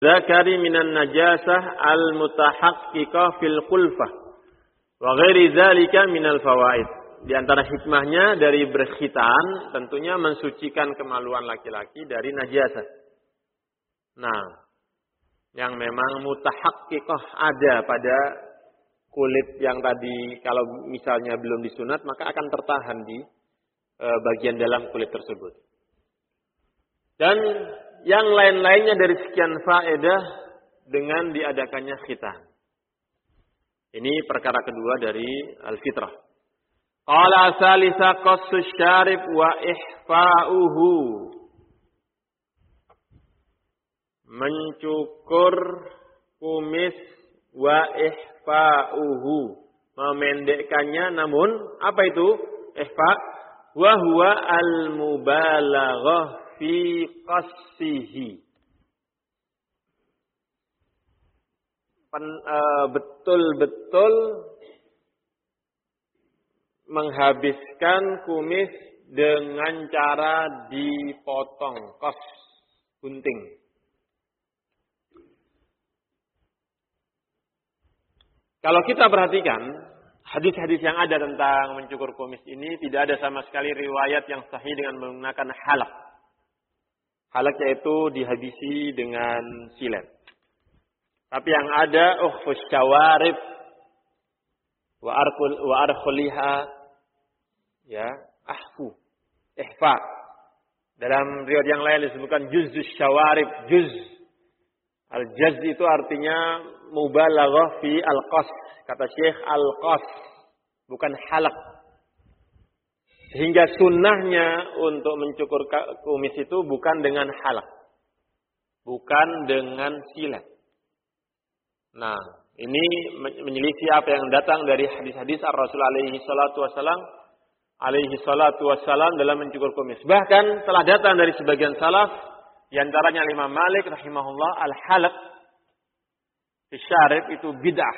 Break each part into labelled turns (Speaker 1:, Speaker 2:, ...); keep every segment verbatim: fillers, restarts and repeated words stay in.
Speaker 1: Zakari minan najasah al-mutahaqqiqah fil khulfah wa ghairi dzalika minal fawaid. Di antara hikmahnya dari berkhitan tentunya mensucikan kemaluan laki-laki dari najasah. Nah, yang memang mutahaqqiqah ada pada kulit yang tadi kalau misalnya belum disunat maka akan tertahan di e, bagian dalam kulit tersebut. Dan yang lain-lainnya dari sekian faedah dengan diadakannya khitan. Ini perkara kedua dari al-fitrah. Qala salisa qassus syarib wa ihfa'uhu. Mencukur kumis wa ihfa'uhu. Memendekkannya namun apa itu? Ihfa' wa huwa al-mubalaghah fi qassihi. Pen, e, betul-betul menghabiskan kumis dengan cara dipotong, qas, gunting. Kalau kita perhatikan hadis-hadis yang ada tentang mencukur kumis ini tidak ada sama sekali riwayat yang sahih dengan menggunakan halaq. Halak yaitu dihabisi dengan silet. Tapi yang ada ukhfus syawarib wa arkul wa arkhuliha ya ahfu ihfa. Dalam riwayat yang lain disebutkan juzzus syawarib, juz. Al-jaz itu artinya mubalaghah fi al-qas. Kata Syekh al-qas bukan halak. Sehingga sunnahnya untuk mencukur kumis itu bukan dengan halak. Bukan dengan silet. Nah, ini menyelisih apa yang datang dari hadis-hadis Ar-Rasul alaihi salatu wassalam. Alaihi salatu wassalam dalam mencukur kumis. Bahkan telah datang dari sebagian salaf. Di antaranya Imam Malik rahimahullah. Al-halaq fi syarib itu bid'ah.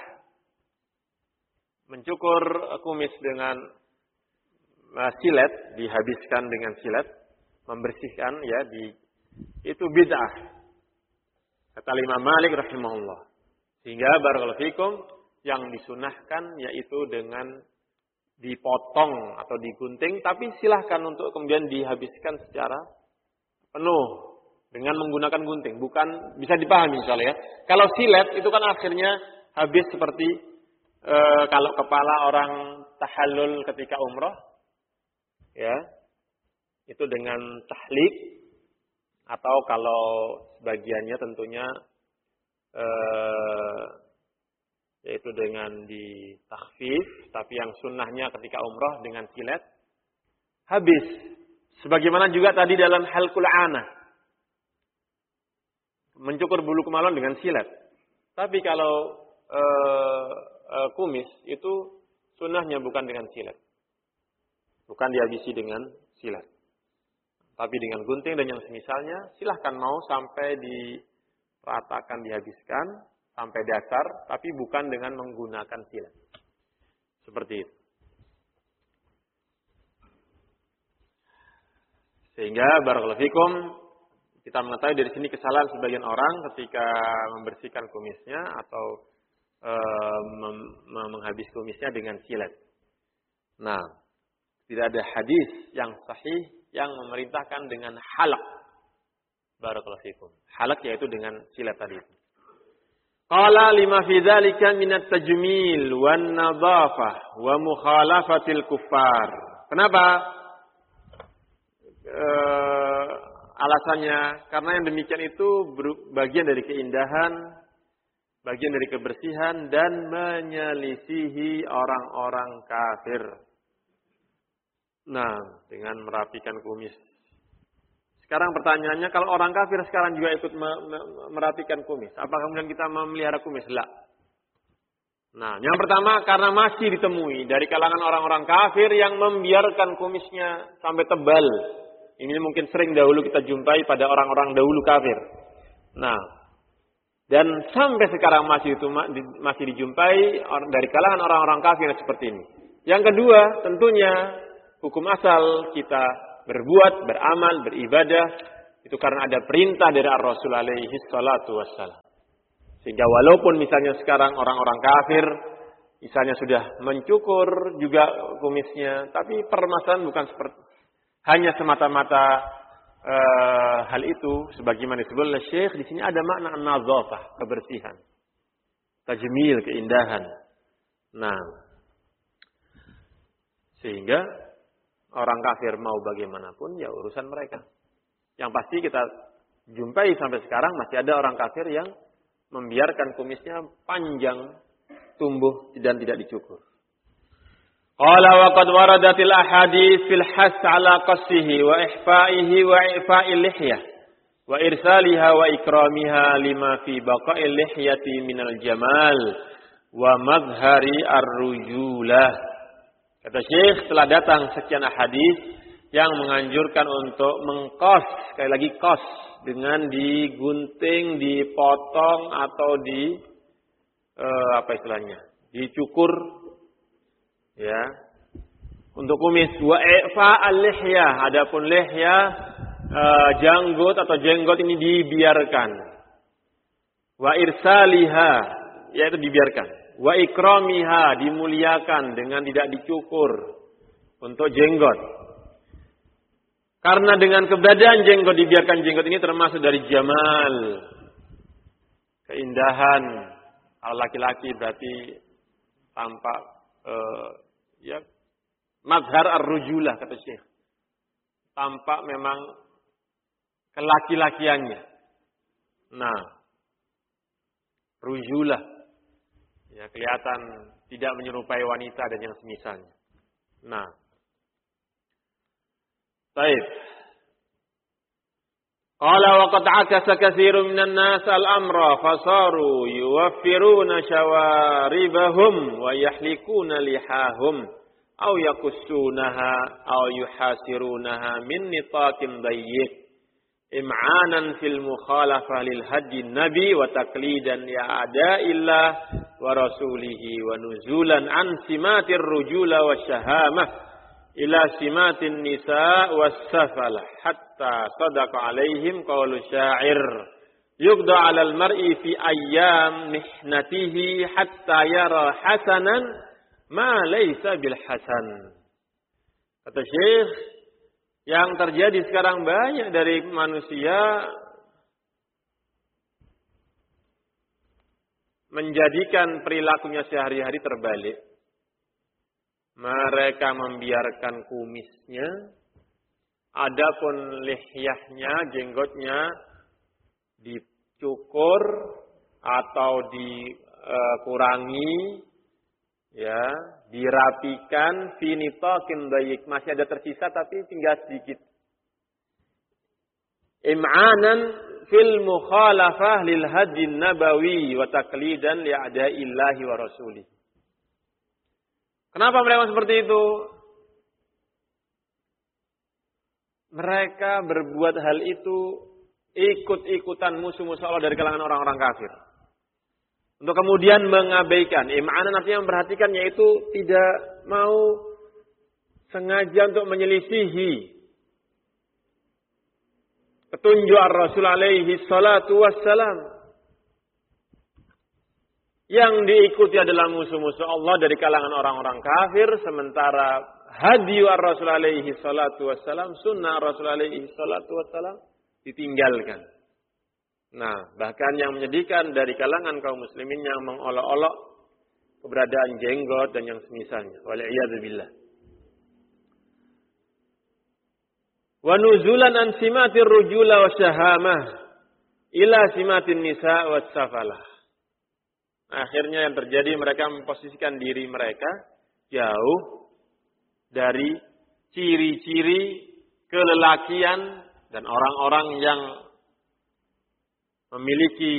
Speaker 1: Mencukur kumis dengan silet, dihabiskan dengan silet, membersihkan ya di itu bid'ah. Kata Imam Malik rahimahullah. Sehingga barakallahu fikum yang disunahkan yaitu dengan dipotong atau digunting, tapi silahkan untuk kemudian dihabiskan secara penuh dengan menggunakan gunting. Bukan bisa dipahami misalnya ya. Kalau silet itu kan akhirnya habis seperti e, kalau kepala orang tahallul ketika umrah. Ya, itu dengan tahlik atau kalau sebagiannya tentunya eh, yaitu dengan di takhfif, tapi yang sunnahnya ketika umrah dengan silet habis. Sebagaimana juga tadi dalam halqul ana, mencukur bulu kemaluan dengan silet. Tapi kalau eh, eh, kumis itu sunnahnya bukan dengan silet. Bukan dihabisi dengan silet. Tapi dengan gunting dan yang semisalnya, silahkan mau sampai diratakan dihabiskan, sampai dasar, tapi bukan dengan menggunakan silet. Seperti itu. Sehingga barakallahu fikum, kita mengetahui dari sini kesalahan sebagian orang ketika membersihkan kumisnya atau e, mem- menghabis kumisnya dengan silet. Nah, tidak ada hadis yang sahih yang memerintahkan dengan halaq. Barakallahu fikum. Halaq yaitu dengan silet tadi. Qala lima fi dzalika min at-tajmil wan nadhafah wa mukhalafatil kuffar. Kenapa? E, alasannya karena yang demikian itu bagian dari keindahan, bagian dari kebersihan dan menyelisihi orang-orang kafir. Nah, dengan merapikan kumis. Sekarang pertanyaannya, kalau orang kafir sekarang juga ikut me- me- merapikan kumis, apakah kemudian kita memelihara kumis? Lah. Nah, yang pertama karena masih ditemui dari kalangan orang-orang kafir yang membiarkan kumisnya sampai tebal. Ini mungkin sering dahulu kita jumpai pada orang-orang dahulu kafir. Nah, dan sampai sekarang masih itu masih dijumpai dari kalangan orang-orang kafir seperti ini. Yang kedua, tentunya hukum asal kita berbuat, beramal, beribadah Itu karena ada perintah dari Ar-Rasul alaihi salatu wassalam. Sehingga walaupun misalnya sekarang orang-orang kafir misalnya sudah mencukur juga kumisnya, tapi permasalahan bukan seperti hanya semata-mata uh, hal itu sebagaimana disebut oleh Syekh di sini ada makna an-nazafah, kebersihan, tajmil, keindahan. Nah, sehingga orang kafir mau bagaimanapun ya urusan mereka. Yang pasti kita jumpai sampai sekarang masih ada orang kafir yang membiarkan kumisnya panjang, tumbuh dan tidak dicukur. Qala wa qad waradatil ahadits fil has ala qassihi wa ihfa'ihi wa i'fa'il lihyah wa irsaliha wa ikramiha lima fi baqa'il lihyati minal jamal wa madhari ar-rujulah. Kata Syekh, telah datang sekian hadis yang menganjurkan untuk mengkos, sekali lagi kos, dengan digunting, dipotong atau di eh, apa istilahnya, dicukur, ya, untuk kumis. Wa ifa al-lihyah, adapun lihyah eh, janggut atau jenggot ini dibiarkan. Wa irsaliha, yaitu dibiarkan. Wa ikramiha, dimuliakan dengan tidak dicukur untuk jenggot. Karena dengan keberadaan jenggot, dibiarkan jenggot ini termasuk dari jamal, keindahan. Kalau laki-laki berarti tampak uh, ya mazhar ar-rujulah kata Syekh. Tampak memang kelaki-lakiannya. Nah, rujulah ya kelihatan tidak menyerupai wanita dan yang semisalnya. Nah, baik. Qala wa qad akasa katsirun minan nas al-amra fasaru yuwaffiruna shawaribahum wa yahlikuna lihahum aw yakussunaha aw yuhasirunaha min nitaqin dayyiq im'anan fil mukhalafah lil hadi nabi wa taqlidan ya a'da'illah wa rasulihi wa nuzulan an simatir rujula wa syahamah ila simatin nisa was-safalah hatta sadaqa alaihim qaulu syair yuqda 'alal mar'i fi ayyam mihnatihi hatta yara hasanan ma laysa bil hasan. Kata Syekh, yang terjadi sekarang banyak dari manusia menjadikan perilakunya sehari-hari terbalik. Mereka membiarkan kumisnya, adapun lihyahnya, jenggotnya dicukur atau dikurangi, ya, dirapikan, finitaqin dayyiq, masih ada tersisa tapi tinggal sedikit. Im'anan fil mukhalafah lil hadi nabawi wa taqlidan li a'da'illahi wa rasulih. Kenapa mereka seperti itu? Mereka berbuat hal itu ikut-ikutan musuh-musuh Allah dari kalangan orang-orang kafir. Untuk kemudian mengabaikan. Im'anan artinya memperhatikan, yaitu tidak mau sengaja untuk menyelisihi petunjuk Ar-Rasul alaihi salatu wassalam. Yang diikuti adalah musuh-musuh Allah dari kalangan orang-orang kafir, sementara hadi Ar-Rasul alaihi salatu wassalam, sunnah Rasul alaihi salatu wassalam ditinggalkan. Nah, bahkan yang menyedihkan dari kalangan kaum muslimin yang mengolok-olok keberadaan jenggot dan yang semisalnya. Wal'iyadzubillah. Wa nuzulan an simatir rujula wa syahamah ila simatin nisa wa safalah. Akhirnya yang terjadi, mereka memposisikan diri mereka jauh dari ciri-ciri kelelakian dan orang-orang yang memiliki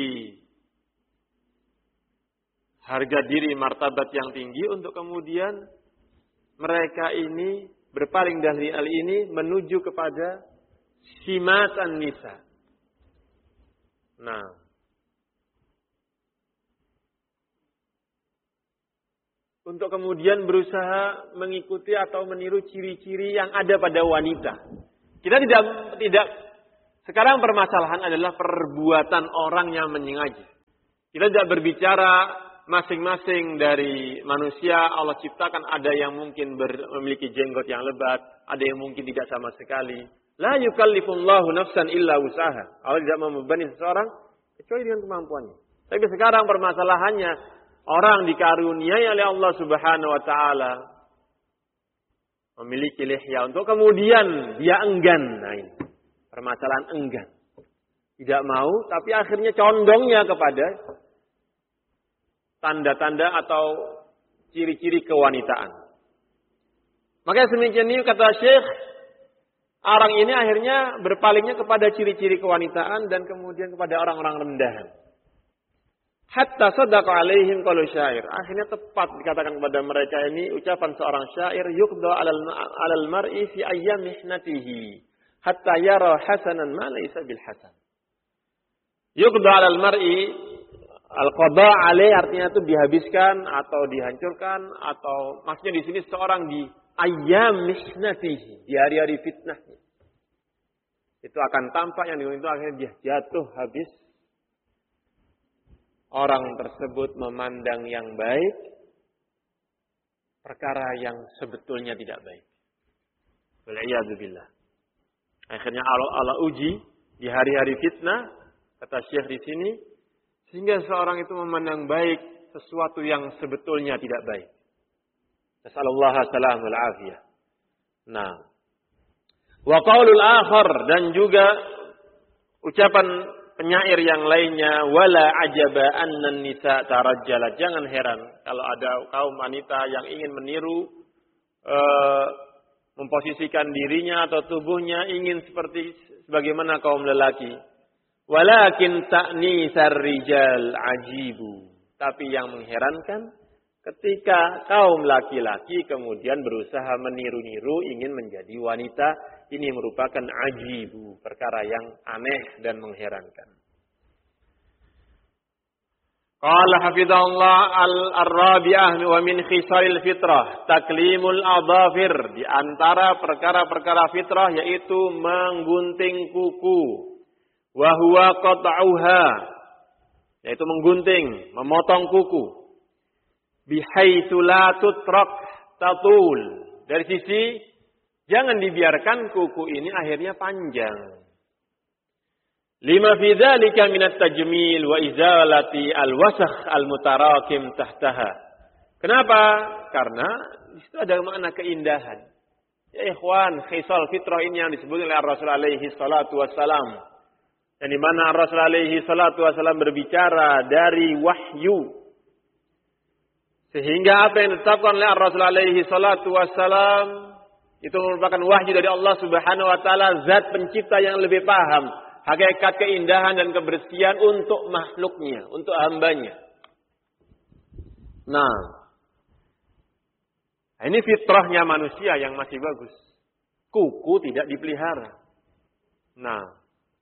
Speaker 1: harga diri, martabat yang tinggi, untuk kemudian mereka ini berpaling dari hal ini menuju kepada simatan nisa. Nah, untuk kemudian berusaha mengikuti atau meniru ciri-ciri yang ada pada wanita. Kita tidak tidak Sekarang permasalahan adalah perbuatan orang yang menyengaja. Kita tidak berbicara masing-masing dari manusia Allah ciptakan, ada yang mungkin ber, memiliki jenggot yang lebat, ada yang mungkin tidak sama sekali. La yukallifullahu nafsan illa usaha. Allah tidak membebani seseorang kecuali dengan kemampuannya. Tapi sekarang permasalahannya, orang dikaruniai oleh Allah Subhanahu wa taala memiliki lihya, untuk kemudian dia enggan. Nah ini permasalahan enggan. Tidak mau, tapi akhirnya condongnya kepada tanda-tanda atau ciri-ciri kewanitaan. Makanya semikian ini kata Syekh, orang ini akhirnya berpalingnya kepada ciri-ciri kewanitaan dan kemudian kepada orang-orang rendahan. Hatta sadaqa alaihim qalu syair. Akhirnya tepat dikatakan kepada mereka ini ucapan seorang syair, yuqda 'alal 'alal mar'i fi ayyam mihnatihi hatta yara hasanan ma laysa bil hasan. Yuqda 'alal mar'i, al-qada 'alaih artinya itu dihabiskan atau dihancurkan, atau maksudnya di sini seorang di ayyam mihnatihi, di hari-hari fitnahnya. Itu akan tampak yang itu akhirnya dia jatuh habis. Orang tersebut memandang yang baik perkara yang sebetulnya tidak baik. Wal'iyadzubillah. Akhirnya Allah, Allah uji di hari-hari fitnah, kata Syekh di sini, sehingga seorang itu memandang baik sesuatu yang sebetulnya tidak baik. Nasallallahu salamul afiyah. Nah, wa qaulul akhar, dan juga ucapan penyair yang lainnya, wala ajaba annan nisa tarajjala. Jangan heran kalau ada kaum wanita yang ingin meniru, e, memposisikan dirinya atau tubuhnya ingin seperti sebagaimana kaum lelaki. Walakin ta'nisar rijal ajibu. Tapi yang mengherankan ketika kaum laki-laki kemudian berusaha meniru-niru ingin menjadi wanita, ini merupakan ajibu, perkara yang aneh dan mengherankan. Qala hafizahullah al-rabi'ah wa min khisalil fitrah taklimul adhafir. Di antara perkara-perkara fitrah yaitu menggunting kuku. Wa huwa qat'uha, yaitu menggunting, memotong kuku. Bihaitsu la tutrak tatul. Dari sisi jangan dibiarkan kuku ini akhirnya panjang. Lima fi dzalika min at-tajmil wa izalati al-wasakh al-mutarakim tahtaha. Kenapa? Karena di situ ada makna keindahan. Ya ikhwan, khisal fitrah ini yang disebut oleh Rasul alaihi salatu wassalam. Dan di mana Rasul alaihi salatu wassalam berbicara dari wahyu. Sehingga apa yang ditetapkan oleh Rasul alaihi salatu wassalam itu merupakan wahyu dari Allah Subhanahu wa taala, zat pencipta yang lebih paham hakikat keindahan dan kebersihan untuk makhluknya, untuk hambanya. Nah, ini fitrahnya manusia yang masih bagus. Kuku tidak dipelihara. Nah,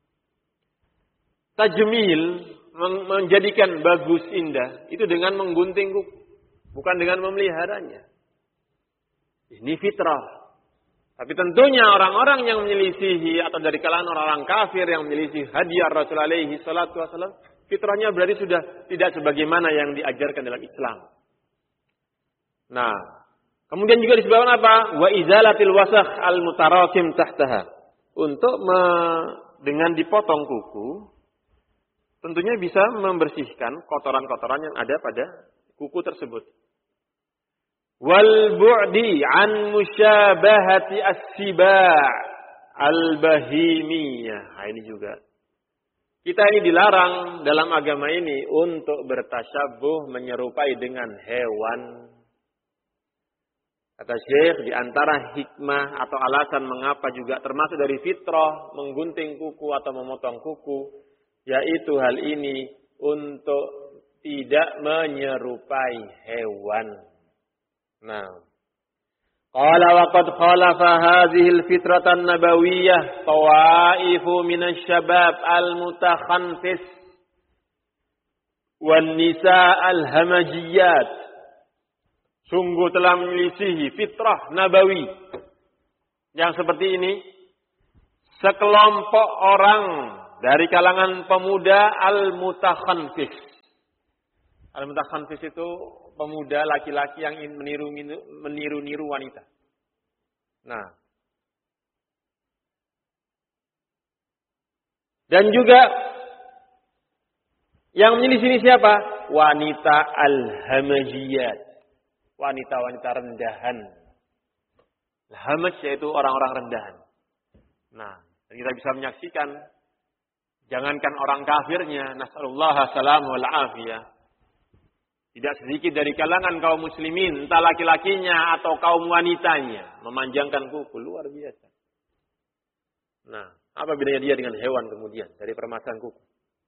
Speaker 1: tajmil, menjadikan bagus indah, itu dengan menggunting kuku, bukan dengan memeliharanya. Ini fitrah. Tapi tentunya orang-orang yang menyelisihi atau dari kalangan orang-orang kafir yang menyelisihi hadiah Rasul alaihi salatu wasallam, fitrahnya berarti sudah tidak sebagaimana yang diajarkan dalam Islam. Nah, kemudian juga disebutkan apa? Wa izalatil wasakh al-mutarakim tahtaha. Untuk me, dengan dipotong kuku, tentunya bisa membersihkan kotoran-kotoran yang ada pada kuku tersebut. Wal bu'di an musyabahati as-siba' al-bahimiyah. Nah, ini juga. Kita ini dilarang dalam agama ini untuk bertasyabuh menyerupai dengan hewan. Kata Syekh, di antara hikmah atau alasan mengapa juga termasuk dari fitrah menggunting kuku atau memotong kuku, yaitu hal ini untuk tidak menyerupai hewan. Nah, qala wa qad khalafa hadhihi al-fitrah an-nabawiyyah tawaifu min asy-syabab al-mutakhanfis wan nisa al-hamajiyat. Sungguh telah menyelisihi fitrah nabawi yang seperti ini sekelompok orang dari kalangan pemuda al-mutakhanfis. Al-mutakhanfis itu pemuda laki-laki yang ingin meniru meniru-niru wanita. Nah, dan juga yang menyelisih siapa? Wanita al-hamajiyat. Wanita-wanita rendahan. Hamaj yaitu orang-orang rendahan. Nah, kita bisa menyaksikan, jangankan orang kafirnya, nas'alullah salam wal afiyah. Tidak sedikit dari kalangan kaum muslimin, entah laki-lakinya atau kaum wanitanya, memanjangkan kuku, luar biasa. Nah, apa bedanya dia dengan hewan kemudian dari permasalahan kuku?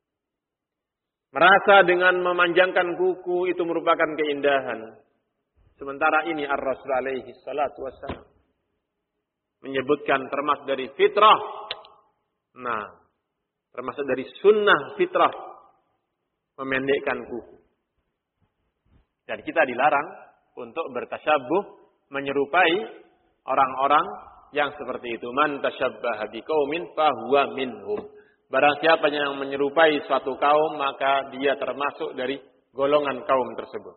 Speaker 1: Merasa dengan memanjangkan kuku itu merupakan keindahan. Sementara ini Ar-Rasul alaihi salatu wassalam menyebutkan termasuk dari fitrah. Nah, termasuk dari sunnah fitrah memendekkan kuku. Dan kita dilarang untuk bertasyabuh menyerupai orang-orang yang seperti itu. Man tasyabbaha biqaumin fahuwa minhum. Barang siapa yang menyerupai suatu kaum, maka dia termasuk dari golongan kaum tersebut.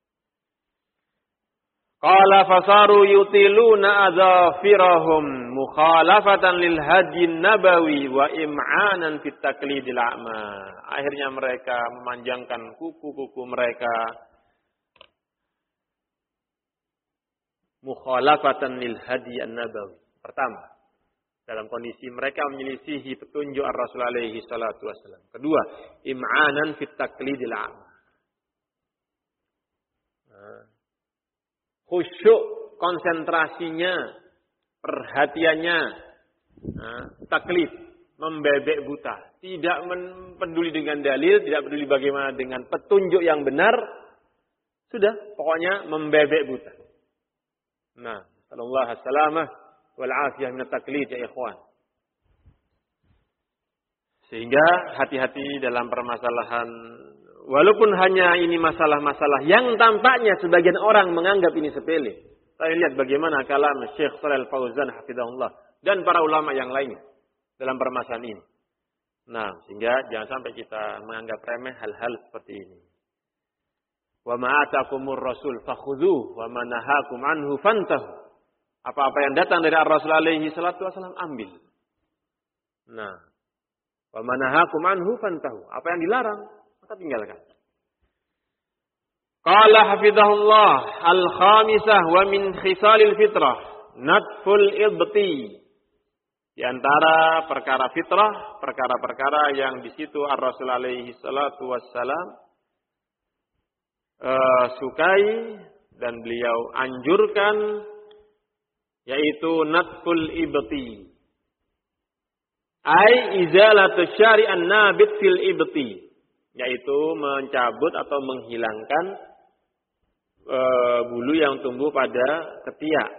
Speaker 1: Qala fasaru yutiluna adzafirahum mukhalafatan lil hadyin nabawi wa im'anan fit taqlidil a'ma. Akhirnya mereka memanjangkan kuku-kuku mereka mukhalafatan lil hadyin nabawi. Pertama, dalam kondisi mereka menyelisihi petunjuk Ar-Rasul alaihi salatu wasallam. Kedua, im'anan fit taqlidil a'ma. Khusyuk konsentrasinya, perhatiannya, nah, taklid, membebek buta. Tidak peduli dengan dalil, tidak peduli bagaimana dengan petunjuk yang benar. Sudah, pokoknya membebek buta. Nah, sallallahu alaihi wasallam wal afiyah min taklid ya ikhwan. Sehingga hati-hati dalam permasalahan, walaupun hanya ini masalah-masalah yang tampaknya sebagian orang menganggap ini sepele. Saya lihat bagaimana kalam Syekh Shalal Fauzan hafizahullah dan para ulama yang lainnya dalam permasalahan ini. Nah, sehingga jangan sampai kita menganggap remeh hal-hal seperti ini. Wa ma atakumur rasul fakhudhuhu wa ma nahakum anhu fantahu. Apa-apa yang datang dari Ar-Rasul alaihi salatu wasallam ambil. Nah, wa ma nahakum anhu fantahu. Apa yang dilarang maka tinggalkan. Qala hafizahullah al-khamisah wa min khisalil fitrah natful ibti. Di antara perkara fitrah, perkara-perkara yang di situ Ar-Rasul alaihi salatu wassalam uh, sukai dan beliau anjurkan, yaitu natful ibti. Ai izalatu syari'an nabit fil ibti, yaitu mencabut atau menghilangkan e, bulu yang tumbuh pada ketiak.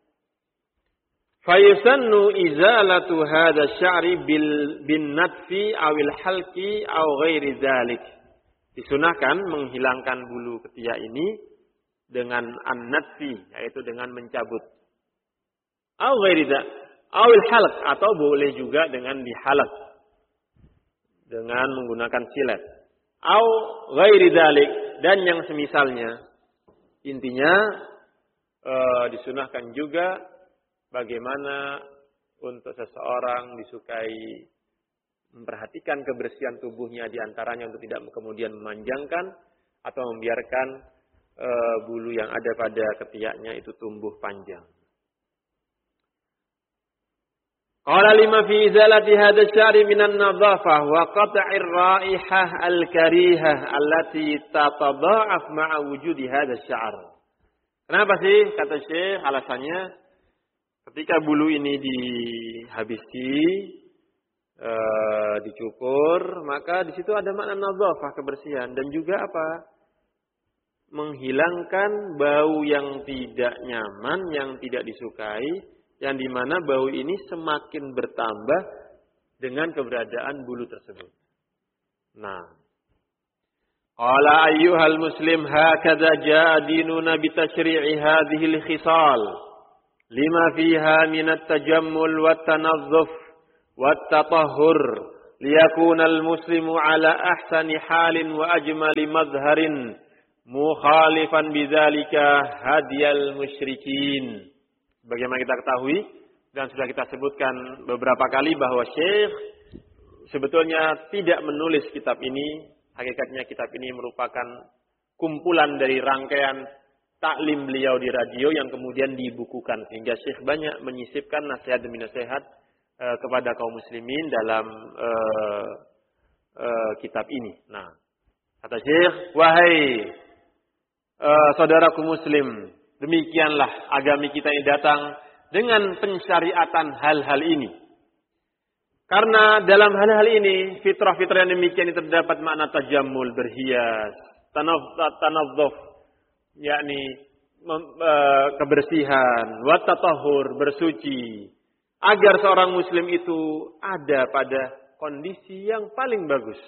Speaker 1: Fayusannu izalatu hadha sya'ri bil bin natfi awil halqi aw ghairi dzalik. Disunahkan menghilangkan bulu ketiak ini dengan an-natfi, yaitu dengan mencabut. Aw ghairi dzalik, awil halq, atau boleh juga dengan dihalaq dengan menggunakan silet. Au ghairi dzalik, dan yang semisalnya. Intinya e, disunahkan juga bagaimana untuk seseorang disukai memperhatikan kebersihan tubuhnya, di antaranya untuk tidak kemudian memanjangkan atau membiarkan e, bulu yang ada pada ketiaknya itu tumbuh panjang. Qala lima fi izalati hadha syari minan nadhafah wa qat'ir raihah al-karihah allati tatadha'af ma'a wujudi hadha syar. Kenapa sih kata Syekh? Alasannya ketika bulu ini dihabisi, e, dicukur, maka di situ ada makna nadhafah, kebersihan, dan juga apa? Menghilangkan bau yang tidak nyaman, yang tidak disukai, yang dimana bau ini semakin bertambah dengan keberadaan bulu tersebut. Nah, qala ayyuhal muslim hakadha jaa dinuna bi tashri'i hadhihi al-khisal lima fiha min at-tajammul wa at-tanazzuf wat tatahhur liyakunal muslimu ala ahsani halin wa ajmali madharin mukhalifan bidzalika hadiyal musyrikin. Bagaimana kita ketahui dan sudah kita sebutkan beberapa kali bahwa Syekh sebetulnya tidak menulis kitab ini. Hakikatnya kitab ini merupakan kumpulan dari rangkaian taklim beliau di radio yang kemudian dibukukan. Sehingga Syekh banyak menyisipkan nasihat demi nasihat uh, kepada kaum muslimin dalam uh, uh, kitab ini. Nah, kata Syekh, wahai uh, saudaraku muslim, demikianlah agama kita yang datang dengan pensyariatan hal-hal ini. Karena dalam hal-hal ini, fitrah-fitrah yang demikian ini terdapat makna tajammul, berhias, tanadhdhuf, yakni kebersihan, wa tatahhur, bersuci, agar seorang muslim itu ada pada kondisi yang paling bagus.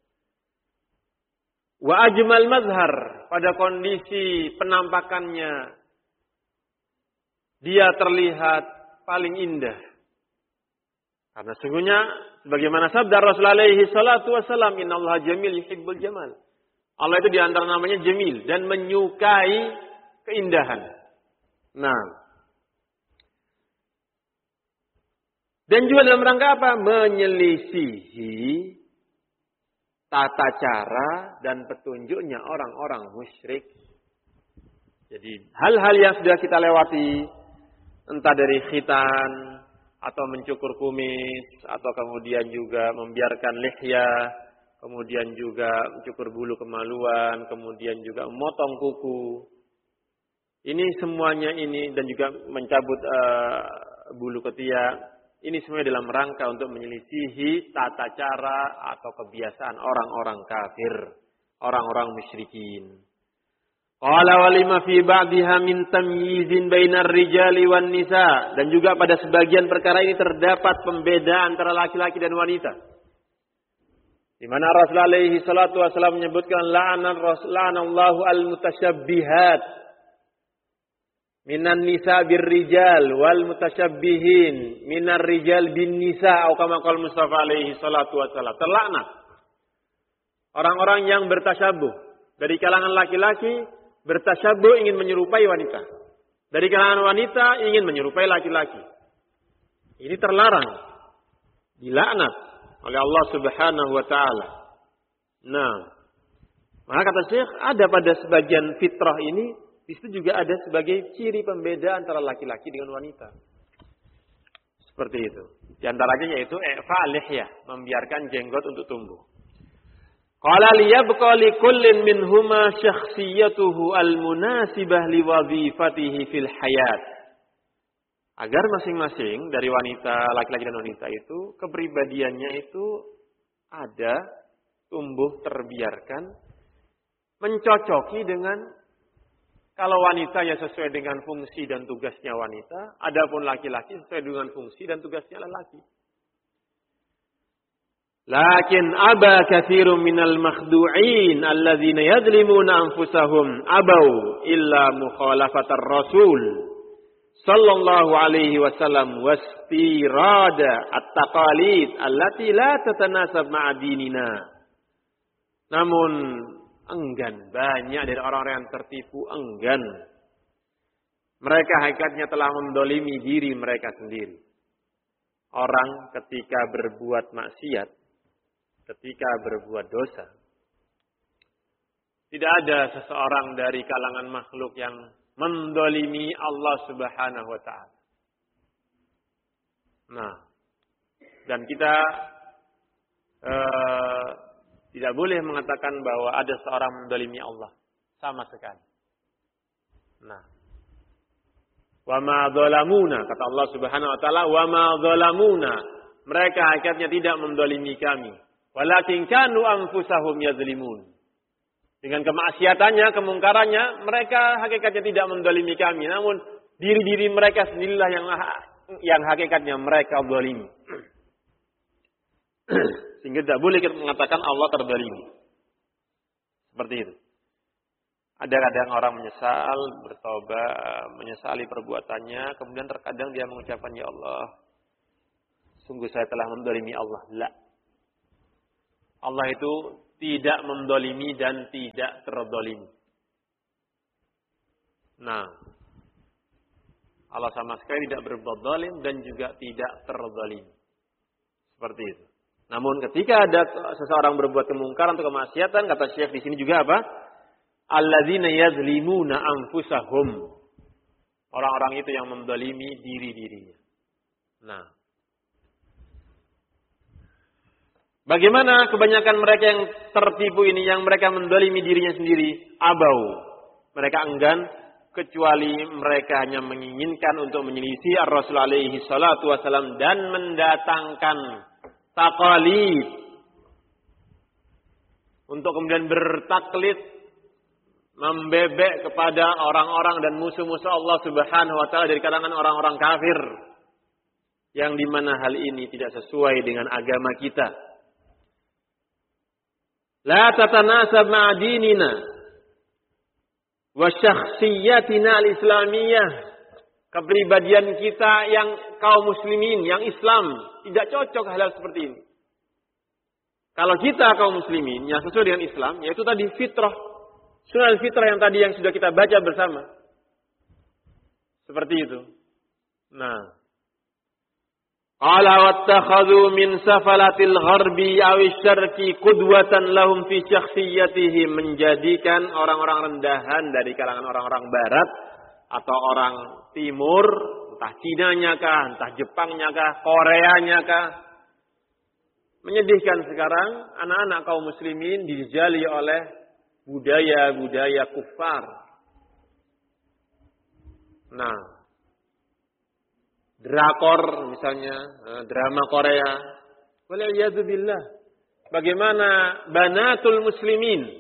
Speaker 1: Wa ajmal mazhar, pada kondisi penampakannya dia terlihat paling indah. Karena sungguhnya sebagaimana sabda Rasulullah alaihi salatu wasallam, innallaha jamil yuhibbul jamal. Allah itu di antara namanya jamil dan menyukai keindahan. Nah. Dan juga dalam rangka apa? Menyelisihi tata cara dan petunjuknya orang-orang musyrik. Jadi hal-hal yang sudah kita lewati, entah dari khitan atau mencukur kumis, atau kemudian juga membiarkan lihya, kemudian juga mencukur bulu kemaluan, kemudian juga memotong kuku. Ini semuanya ini dan juga mencabut uh, bulu ketiak. Ini semuanya dalam rangka untuk menyelisihi tata cara atau kebiasaan orang-orang kafir, orang-orang musyrikin. Qala walima fi ba'dihha min tamyizin bainar rijali wan nisa, dan juga pada sebagian perkara ini terdapat pembedaan antara laki-laki dan wanita. Di mana Rasulullah alaihi salatu wasallam menyebutkan la'anan Rasulullah al-mutasyabbihat minan nisa birrijal wal mutasyabbihin minar rijal bin nisa, atau kama qala Mustafa alaihi salatu wasallam. Terlaknat orang-orang yang bertasyabuh dari kalangan laki-laki, bertasyabuh ingin menyerupai wanita. Dari kalangan wanita ingin menyerupai laki-laki. Ini terlarang. Dilaknat oleh Allah Subhanahu wa taala. Nah, maka kata Syekh, ada pada sebagian fitrah ini, di situ juga ada sebagai ciri pembeda antara laki-laki dengan wanita. Seperti itu. Di antaranya yaitu i'fa' lihyah, membiarkan jenggot untuk tumbuh. Qala liyabqa likullin minhuma syakhsiyatuhu almunasibah liwadhifatihi fil hayat. Agar masing-masing dari wanita, laki-laki dan wanita itu, kepribadiannya itu ada, tumbuh, terbiarkan, mencocoki dengan, kalau wanita ya sesuai dengan fungsi dan tugasnya wanita, adapun laki-laki sesuai dengan fungsi dan tugasnya lelaki. Lakin aba katsirun minal makhdu'in alladzina yadlimuna anfusahum abau illa mukhalafatar rasul sallallahu alaihi wasallam wastirada at-taqalid allati la tatanasab ma'a dinina. Namun enggan, banyak dari orang-orang yang tertipu enggan. Mereka hakikatnya telah mendolimi diri mereka sendiri. Orang ketika berbuat maksiat, ketika berbuat dosa, tidak ada seseorang dari kalangan makhluk yang mendolimi Allah Subhanahu wa ta'ala. Nah, dan kita uh, tidak boleh mengatakan bahwa ada seorang mendolimi Allah sama sekali. Nah, wa ma zalamuna, kata Allah Subhanahu wa ta'ala, wa ma zalamuna, mereka hakikatnya tidak mendolimi kami. Walakin kanu anfusahum yazlimun. Dengan kemaksiatannya, kemungkarannya, mereka hakikatnya tidak mendolimi kami. Namun diri-diri mereka sendirilah yang yang hakikatnya mereka zalimi. Sehingga tidak boleh kita mengatakan Allah terzalimi. Seperti itu. Ada kadang orang menyesal, bertobat, menyesali perbuatannya, kemudian terkadang dia mengucapkan, ya Allah, sungguh saya telah mendolimi Allah. La. Allah itu tidak mendolimi dan tidak terdolimi. Nah, Allah sama sekali tidak berbuat zalim dan juga tidak terzalim. Seperti itu. Namun ketika ada seseorang berbuat kemungkaran atau kemaksiatan, kata Syekh di sini juga apa? Alladzina yazlimuna anfusahum. Orang-orang itu yang mendolimi diri-dirinya. Nah, bagaimana kebanyakan mereka yang tertipu ini, yang mereka mendolimi dirinya sendiri? Abau. Mereka enggan, kecuali mereka hanya menginginkan untuk menyelisih Ar-Rasul alaihi salatu wasalam dan mendatangkan taqalid. Untuk kemudian bertaklid, membebek kepada orang-orang dan musuh-musuh Allah subhanahu wa ta'ala dari kalangan orang-orang kafir. Yang dimana hal ini tidak sesuai dengan agama kita. La tatanasab ma'adinina wa syakhsiyatina al-islamiyah. Kepribadian kita yang kaum muslimin, yang Islam, tidak cocok hal-hal seperti ini. Kalau kita kaum muslimin yang sesuai dengan Islam, yaitu tadi fitrah, sunnah fitrah yang tadi yang sudah kita baca bersama. Seperti itu. Nah, qala wattakhadhu min safalatil gharbi awish syarqi qudwatan lahum fi syakhsiyatihim, menjadikan orang-orang rendahan dari kalangan orang-orang barat atau orang timur, entah Cinanya kah, entah Jepangnya kah, Koreanya kah. Menyedihkan sekarang anak-anak kaum muslimin dijali oleh budaya-budaya kufar. Nah, drakor misalnya, drama Korea. Waliyadzubillah. Bagaimana banatul muslimin,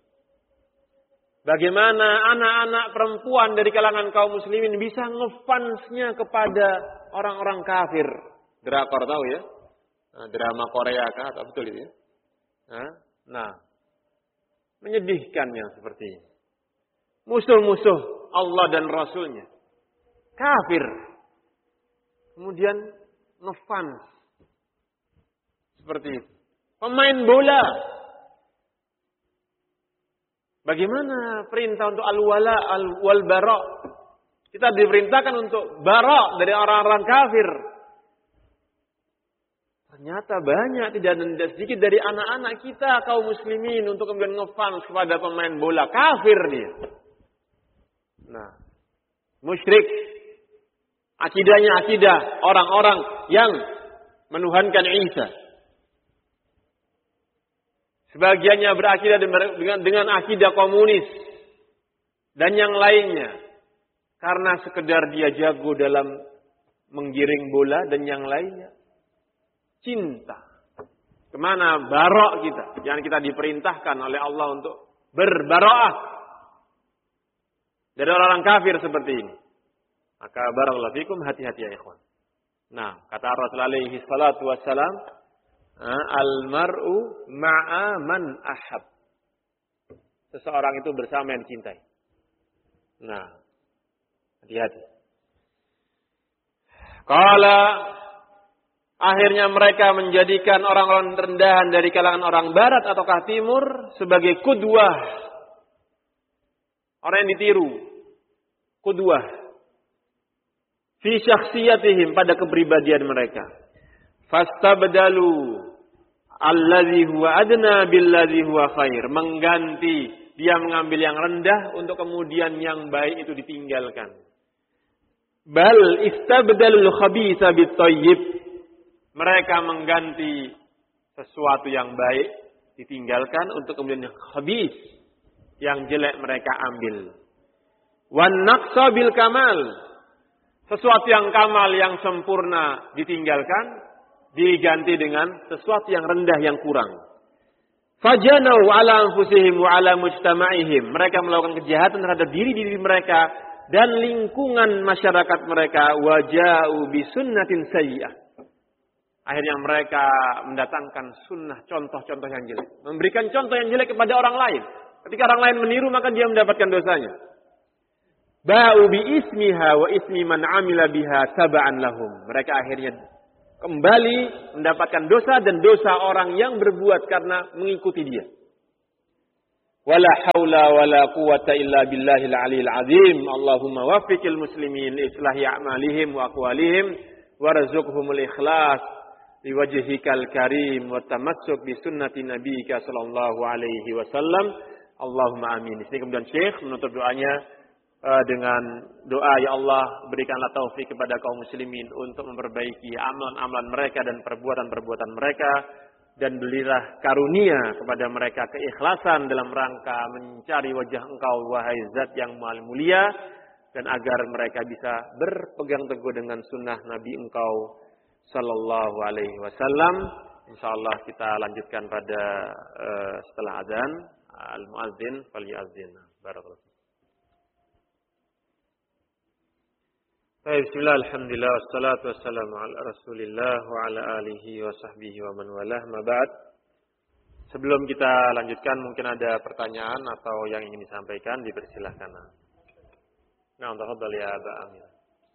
Speaker 1: bagaimana anak-anak perempuan dari kalangan kaum muslimin bisa ngefansnya kepada orang-orang kafir. Drakor tahu ya? Nah, drama Korea kah atau betul itu ya? Nah, menyedihkan yang seperti ini. Musuh-musuh Allah dan Rasulnya kafir, kemudian ngefans seperti itu. Pemain bola, bagaimana perintah untuk al-wala al-wal-bara? Kita diperintahkan untuk bara dari orang-orang kafir. Ternyata banyak, tidak ada sedikit dari anak-anak kita kaum muslimin untuk kemudian ngefans kepada pemain bola kafir dia. Nah, musyrik, akidahnya akidah orang-orang yang menuhankan Isa. Sebagiannya berakidah dengan dengan akidah komunis dan yang lainnya karena sekedar dia jago dalam menggiring bola dan yang lainnya. Cinta. Kemana barok kita? Yang kita diperintahkan oleh Allah untuk berbaroah dari orang-orang kafir seperti ini. Maka barakallahu fikum, hati-hati ya ikhwan. Nah, kata Rasulullah alaihi salatu wassalam, al-mar'u ma'a man ahab. Seseorang itu bersama yang dicintai. Nah, hati-hati. Qala, akhirnya mereka menjadikan orang-orang rendahan dari kalangan orang barat ataukah timur sebagai qudwah. Orang yang ditiru. Qudwah. Fi syakhsiyatihim, pada kepribadian mereka. Fastabdalu allazi huwa adna billadzi huwa khair. Mengganti, dia mengambil yang rendah untuk kemudian yang baik itu ditinggalkan. Bal istabdalul khabitha bit-thayyib. Mereka mengganti sesuatu yang baik ditinggalkan untuk kemudian yang khabith, yang jelek mereka ambil. Wan naqsa bil kamal. Sesuatu yang kamal, yang sempurna ditinggalkan, diganti dengan sesuatu yang rendah, yang kurang. Fajanau ala anfusihim wa ala mujtama'ihim. Mereka melakukan kejahatan terhadap diri-diri mereka dan lingkungan masyarakat mereka. Waja'u bi sunnatin sayyi'ah. Akhirnya mereka mendatangkan sunnah, contoh-contoh yang jelek. Memberikan contoh yang jelek kepada orang lain. Ketika orang lain meniru, maka dia mendapatkan dosanya. Ba'u bi ismiha wa ismi man amila biha taba'an lahum. Mereka akhirnya kembali mendapatkan dosa dan dosa orang yang berbuat karena mengikuti dia. Wala haula wala quwata illa billahil aliyil azim. Allahumma waffiqil muslimin islahi a'malihim wa aqwalihim warzuqhumul ikhlas liwajhikal karim wa tamassuk bi sunnati nabiyyika sallallahu alaihi wasallam. Allahumma amin. Di sini kemudian Syekh menutup doanya uh, dengan doa, ya Allah berikanlah taufik kepada kaum muslimin untuk memperbaiki amalan-amalan mereka dan perbuatan-perbuatan mereka, dan berilah karunia kepada mereka keikhlasan dalam rangka mencari wajah Engkau wahai Zat yang Maha Mulia, dan agar mereka bisa berpegang teguh dengan sunnah Nabi Engkau sallallahu alaihi wasallam. Insyaallah kita lanjutkan pada uh, setelah azan. Al-muazzin falyu'azzin. Barakallahu. Baik, bismillah, alhamdulillah, wassalatu wassalamu ala rasulillah wa ala alihi wa sahbihi wa man walah, ma ba'd. Sebelum kita lanjutkan, mungkin ada pertanyaan atau yang ingin disampaikan, dipersilahkan. Nah, tafadhal ya Aba Amir.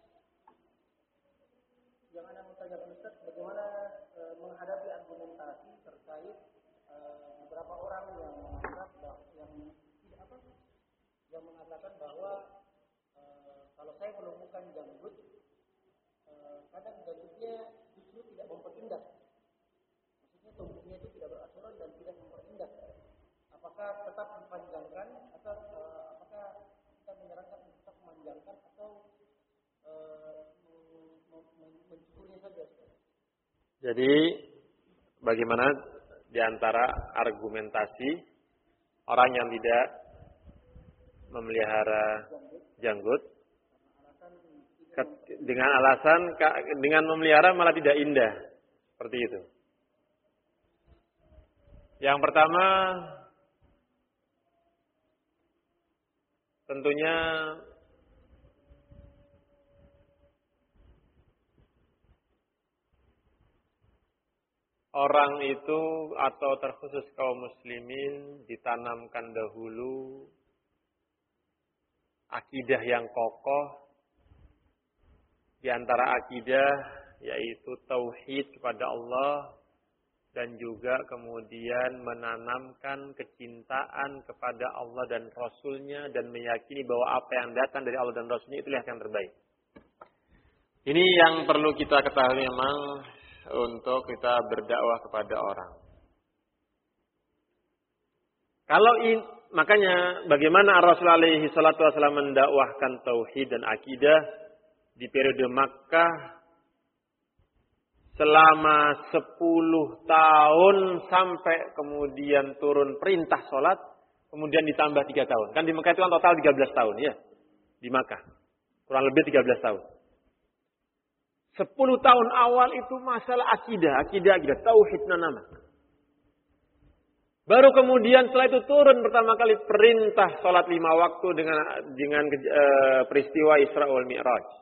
Speaker 2: Yang Anda mau tanya Ustaz, bagaimana e, menghadapi argumentasi terkait e, beberapa orang yang menganggap yang tidak apa yang mengatakan bahwa e, kalau saya menemukan janggut, e, kadang janggutnya justru tidak memperindah. Maksudnya tubuhnya itu tidak beraturan dan tidak memperindah. Apakah tetap dipanjangkan atau e, apakah kita menyarankan tetap memanjangkan atau e, mencukurnya saja?
Speaker 1: Jadi bagaimana di antara argumentasi orang yang tidak memelihara janggut dengan alasan dengan memelihara malah tidak indah, seperti itu. Yang pertama, tentunya orang itu atau terkhusus kaum muslimin ditanamkan dahulu akidah yang kokoh. Di antara akidah yaitu tauhid kepada Allah, dan juga kemudian menanamkan kecintaan kepada Allah dan Rasulnya, dan meyakini bahwa apa yang datang dari Allah dan Rasulnya itulah yang terbaik. Ini yang perlu kita ketahui memang untuk kita berdakwah kepada orang. Kalau in, makanya bagaimana Rasulullah alaihi salatu wasallam mendakwahkan tauhid dan akidah di periode Makkah selama sepuluh tahun sampai kemudian turun perintah sholat, kemudian ditambah tiga tahun. Kan di Makkah itu kan total tiga belas tahun ya. Di Makkah. Kurang lebih tiga belas tahun. Sepuluh tahun awal itu masalah akidah, akidah, akidah, tauhid nama. Baru kemudian setelah itu turun pertama kali perintah sholat lima waktu dengan dengan uh, peristiwa Isra wal Mi'raj.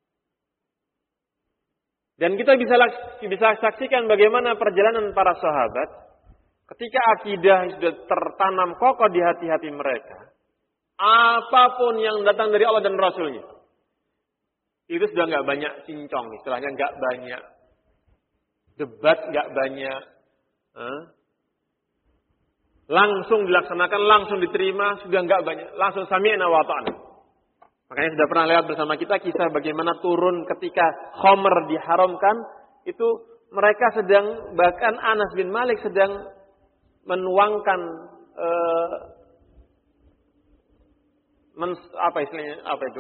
Speaker 1: Dan kita bisa bisa saksikan bagaimana perjalanan para sahabat ketika akidah sudah tertanam kokoh di hati-hati mereka. Apapun yang datang dari Allah dan Rasulnya, itu sudah nggak banyak cincong, istilahnya nggak banyak debat, nggak banyak eh, langsung dilaksanakan, langsung diterima, sudah nggak banyak, langsung sami'na wa ta'na. Makanya sudah pernah lewat bersama kita kisah bagaimana turun ketika khamr diharamkan, itu mereka sedang, bahkan Anas bin Malik sedang menuangkan eh, men, apa istilahnya apa itu?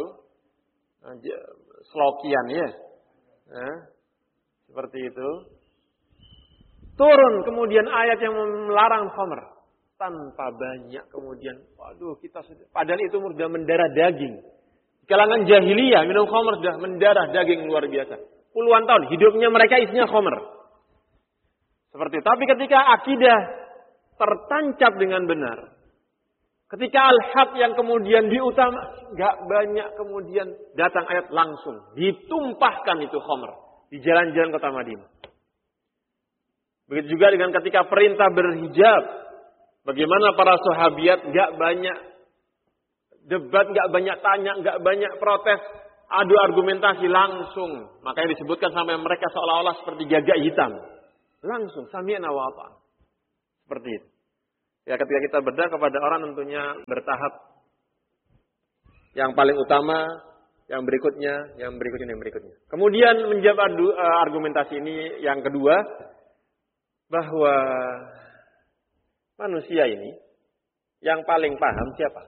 Speaker 1: Slokian ya. Eh, seperti itu. Turun kemudian ayat yang melarang khamr tanpa banyak kemudian, waduh kita sudah, padahal itu sudah mendarah daging. Kalangan jahiliyah minum khamr sudah mendarah daging luar biasa. Puluhan tahun hidupnya mereka isinya khamr. Seperti itu. Tapi ketika akidah tertancap dengan benar, ketika al-haq yang kemudian diutama, enggak banyak kemudian datang ayat langsung ditumpahkan itu khamr di jalan-jalan kota Madinah. Begitu juga dengan ketika perintah berhijab, bagaimana para sahabiat enggak banyak debat, nggak banyak tanya, nggak banyak protes. adu argumentasi langsung. Makanya disebutkan sampai mereka seolah-olah seperti gagak hitam. Langsung, sami'na wa ata'na. Seperti itu. Ya, ketika kita berdakwah kepada orang tentunya bertahap. Yang paling utama, yang berikutnya, yang berikutnya, yang berikutnya. Kemudian menjawab adu, uh, argumentasi ini yang kedua, bahwa manusia ini yang paling paham siapa?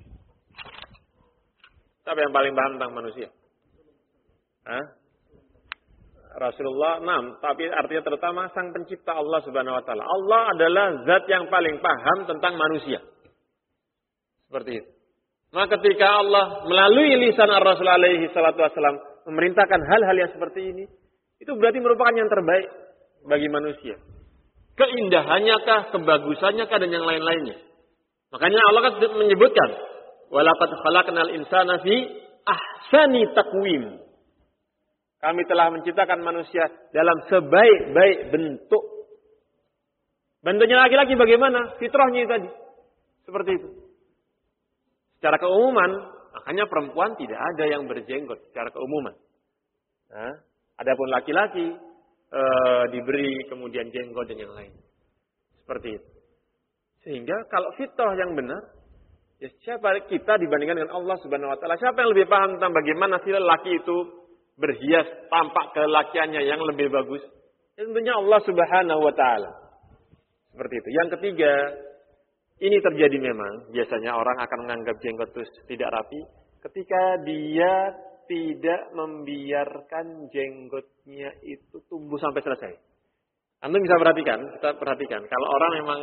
Speaker 1: Siapa yang paling paham tentang manusia? Hah? Rasulullah, enam. Tapi artinya terutama sang pencipta Allah Subhanahu Wa Taala. Allah adalah zat yang paling paham tentang manusia. Seperti itu. Maka ketika Allah melalui lisan Rasul alaihi salatu wasallam memerintahkan hal-hal yang seperti ini, itu berarti merupakan yang terbaik bagi manusia. Keindahannya kah, kebagusannya kah, dan yang lain-lainnya. Makanya Allah kan menyebutkan, walaqad khalaqnal insana fi ahsani taqwim. Kami telah menciptakan manusia dalam sebaik-baik bentuk. Bentuknya laki-laki bagaimana? Fitrahnya tadi. Seperti itu. Secara keumuman, makanya perempuan tidak ada yang berjenggot secara keumuman. Nah, adapun laki-laki e, diberi kemudian jenggot dan yang lain. Seperti itu. Sehingga kalau fitrah yang benar, ya siapa kita dibandingkan dengan Allah Subhanahu Wa Taala? Siapa yang lebih paham tentang bagaimana si lelaki itu berhias tampak kelakiannya yang lebih bagus? Ya, tentunya Allah Subhanahu Wa Taala. Seperti itu. Yang ketiga, ini terjadi memang, biasanya orang akan menganggap jenggot itu tidak rapi ketika dia tidak membiarkan jenggotnya itu tumbuh sampai selesai. Anda bisa perhatikan, kita perhatikan, kalau orang memang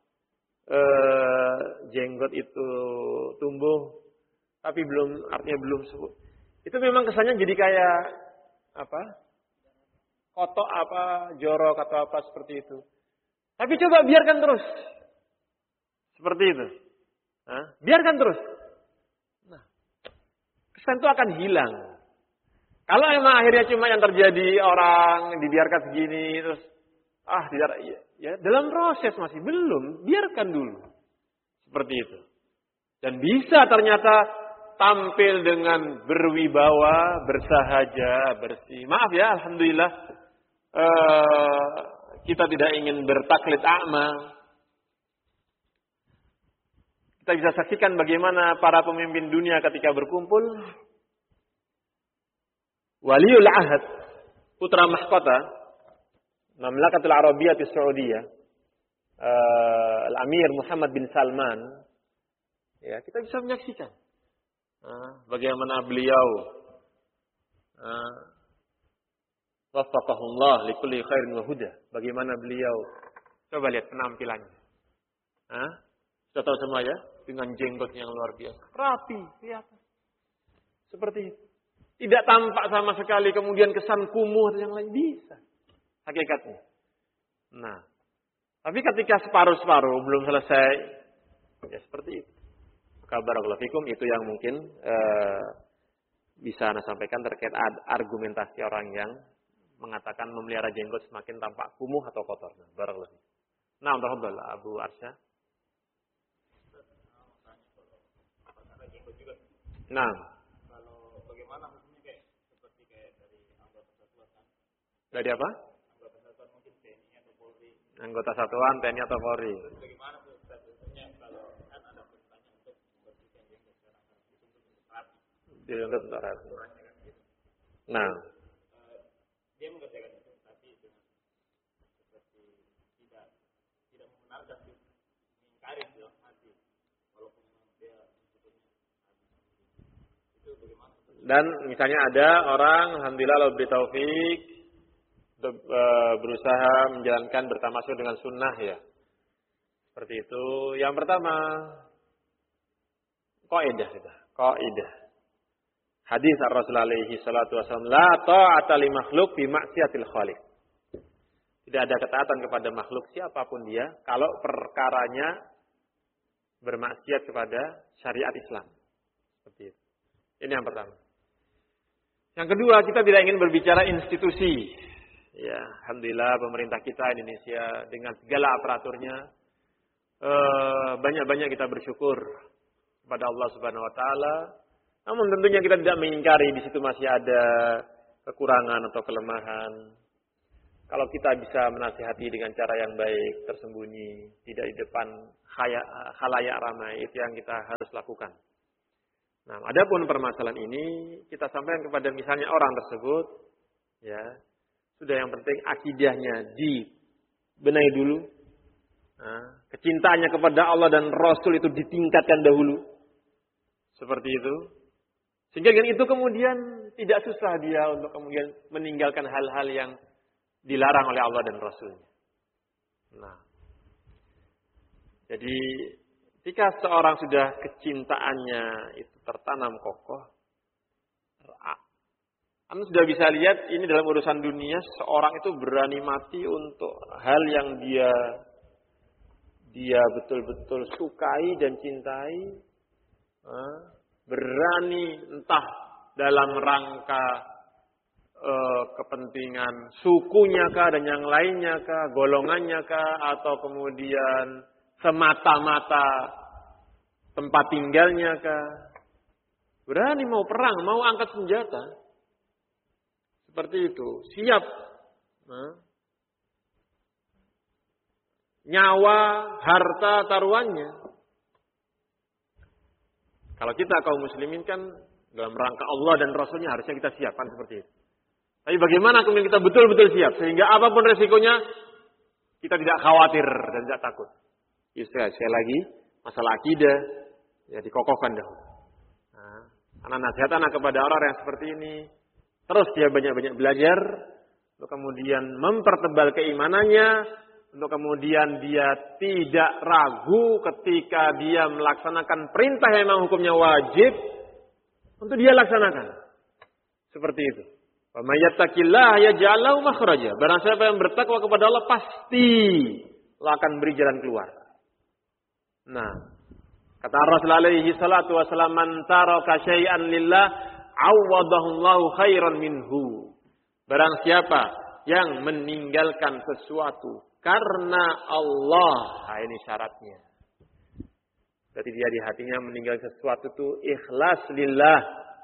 Speaker 1: eh, jenggot itu tumbuh, tapi belum, artinya belum, itu memang kesannya jadi kayak, apa, kotok apa, jorok atau apa seperti itu. Tapi coba biarkan terus. Seperti itu. Nah, biarkan terus. Nah, kesan itu akan hilang. Kalau emang akhirnya cuma yang terjadi orang dibiarkan segini terus ah tidak ya, ya dalam proses masih belum, biarkan dulu. Seperti itu. Dan bisa ternyata tampil dengan berwibawa, bersahaja, bersih. Maaf ya, alhamdulillah eh, kita tidak ingin bertaklid a'ma. Kita bisa saksikan bagaimana para pemimpin dunia ketika berkumpul. Waliul Ahad, putra mahkota, Mamlakatul Arabiyyah Saudiyah, uh, Al-Amir Muhammad bin Salman. Ya, kita bisa menyaksikan uh, bagaimana beliau uh, waffaqahullah likulli khairin wa huda. Bagaimana beliau, coba lihat penampilannya. Uh, Sudah tahu semua ya, dengan jenggot yang luar biasa, rapi, kelihatan. Seperti itu. Tidak tampak sama sekali kemudian kesan kumuh atau yang lain, bisa. Hakikatnya. Nah, tapi ketika separuh-separuh belum selesai, ya seperti itu. Barakallahu fikum, itu yang mungkin eh, bisa Anda sampaikan terkait argumentasi orang yang mengatakan memelihara jenggot semakin tampak kumuh atau kotor. Nah, barakallahu fikum. Nah, tafadhal Abu Arsya. Nah,
Speaker 3: kalau bagaimana hukumnya kayak seperti kayak dari anggota satuan kan?
Speaker 1: Dari apa?
Speaker 3: Anggota satuan mungkin T N I atau Polri.
Speaker 1: Anggota satuan T N I atau Polri.
Speaker 3: Terus bagaimana tuh statusnya kalau kan ada perintahnya untuk membersihkan jenggot sekarang kan itu untuk rapi.
Speaker 1: Dituntut untuk rapi. Nah,
Speaker 3: uh, dia mengerjakan itu tapi dengan seperti tidak tidak membenarkan sih, mengingkari dalam hati walaupun memang dia
Speaker 1: dan misalnya ada orang, alhamdulillah Allah beri taufik untuk e, berusaha menjalankan bertamasuk dengan sunnah ya. Seperti itu. Yang pertama, kaidah kita, kaidah. Hadis Rasul alaihi salatu wasallam, la ta'ata li makhluk bi maksiatil khaliq. Tidak ada ketaatan kepada makhluk siapapun dia kalau perkaranya bermaksiat kepada syariat Islam. Seperti itu. Ini yang pertama. Yang kedua, kita tidak ingin berbicara institusi. Ya, alhamdulillah pemerintah kita Indonesia dengan segala aparaturnya eh, banyak-banyak kita bersyukur kepada Allah Subhanahu wa taala Namun tentunya kita tidak mengingkari di situ masih ada kekurangan atau kelemahan. Kalau kita bisa menasihati dengan cara yang baik, tersembunyi, tidak di depan khalayak ramai, itu yang kita harus lakukan. Nah, adapun permasalahan ini kita sampaikan kepada misalnya orang tersebut, ya sudah, yang penting akidahnya dibenahi dulu. Nah, kecintaannya kepada Allah dan Rasul itu ditingkatkan dahulu, seperti itu. Sehingga dengan itu kemudian tidak susah dia untuk kemudian meninggalkan hal-hal yang dilarang oleh Allah dan Rasulnya. Nah, jadi jika seorang sudah kecintaannya itu tertanam kokoh, Anda sudah bisa lihat ini dalam urusan dunia, seorang itu berani mati untuk hal yang dia dia betul-betul sukai dan cintai, berani entah dalam rangka eh, kepentingan sukunya kah dan yang lainnya kah, golongannya kah, atau kemudian semata-mata tempat tinggalnya kah, berani mau perang, mau angkat senjata, seperti itu, siap nah, nyawa, harta, taruhannya. Kalau kita kaum muslimin kan dalam rangka Allah dan Rasulnya harusnya kita siapkan seperti itu. Tapi bagaimana kemudian kita betul-betul siap sehingga apapun resikonya kita tidak khawatir dan tidak takut. Istilah sekali lagi masalah akidah ya dikokohkan dahulu. Nah, anak nasihat anak kepada orang yang seperti ini, terus dia banyak-banyak belajar, untuk kemudian mempertebal keimanannya, untuk kemudian dia tidak ragu ketika dia melaksanakan perintah yang memang hukumnya wajib, untuk dia laksanakan. Seperti itu. Wa may yattaqillaha yaj'al lahu makhraja. Barang siapa yang bertakwa kepada Allah pasti Allah akan beri jalan keluar. Nah, kata Rasul alaihi salatu wasallam, man taraka syai'an lillah awwadahu Allahu khairan minhu. Barang siapa yang meninggalkan sesuatu karena Allah, nah ini syaratnya. Berarti dia di hatinya meninggalkan sesuatu itu ikhlas lillah.